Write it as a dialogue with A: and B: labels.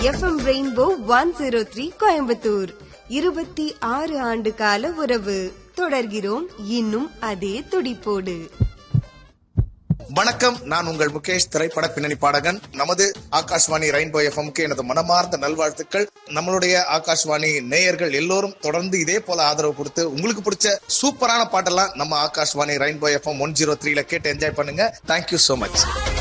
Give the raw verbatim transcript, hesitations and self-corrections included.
A: FM rainbow one zero three Coimbatore. இருபத்தி ஆறு ஆண்டு கால உறவு. தொடர்கிறோம் இன்னும் அதே துடிப்போடு.
B: வணக்கம், நான் உங்கள் முகேஷ், திரைப்பட பின்னணி பாடகன். நமது ஆகாஷ்வாணி ரெயின்போ எஃப்எம்க்கு எனது மனமார்ந்த நல்வாழ்த்துக்கள். நம்மளுடைய ஆகாஷ்வாணி நேயர்கள் எல்லோரும் தொடர்ந்து இதே போல ஆதரவு கொடுத்து உங்களுக்கு பிடிச்ச சூப்பரான பாட்டெல்லாம் நம்ம Akashvani rainbow FM one zero த்ரீல கேட்டு என்ஜாய் பண்ணுங்க. Thank you so much.